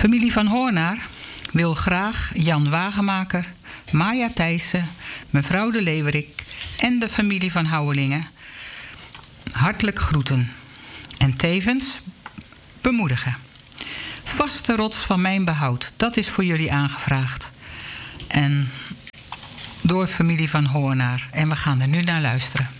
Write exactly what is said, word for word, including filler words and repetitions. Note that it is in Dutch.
Familie van Hoornaar wil graag Jan Wagemaker, Maya Thijssen, mevrouw de Leeuwerik en de familie van Houwelingen hartelijk groeten en tevens bemoedigen. Vaste rots van mijn behoud, dat is voor jullie aangevraagd. En door familie van Hoornaar. En we gaan er nu naar luisteren.